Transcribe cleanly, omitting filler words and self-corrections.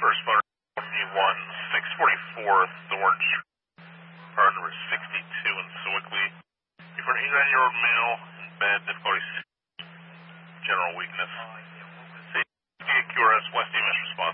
Responder 1, 644 Thorn Street, car number 62 in Sewickley. You've got an 89-year-old male in bed, difficulty, general weakness. QRS West EMS response.